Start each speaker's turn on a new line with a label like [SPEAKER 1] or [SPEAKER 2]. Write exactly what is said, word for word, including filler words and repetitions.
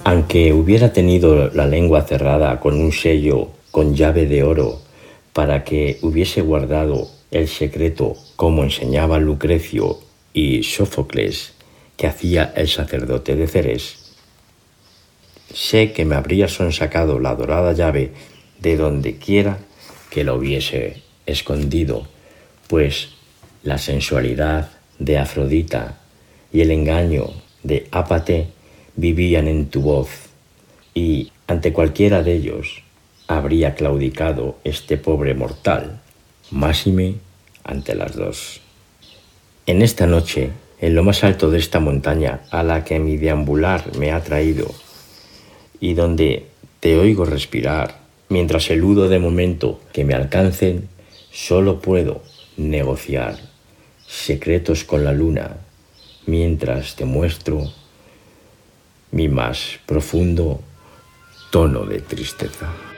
[SPEAKER 1] Aunque hubiera tenido la lengua cerrada con un sello con llave de oro para que hubiese guardado el secreto como enseñaba Lucrecio y Sófocles que hacía el sacerdote de Ceres, sé que me habría sonsacado la dorada llave de donde quiera que la hubiese escondido, pues la sensualidad de Afrodita y el engaño de Ápate vivían en tu voz, y ante cualquiera de ellos habría claudicado este pobre mortal, máxime ante las dos. En esta noche, en lo más alto de esta montaña a la que mi deambular me ha traído, y donde te oigo respirar, mientras eludo de momento que me alcancen, solo puedo negociar secretos con la luna, mientras te muestro mi más profundo tono de tristeza.